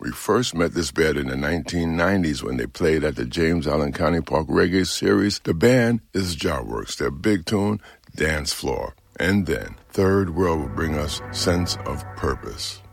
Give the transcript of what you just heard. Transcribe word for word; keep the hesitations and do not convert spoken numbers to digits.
We first met this band in the nineteen nineties when they played at the James Allen County Park Reggae Series. The band is Jawworks. Their big tune, Dance Floor. And then, Third World will bring us Sense of Purpose.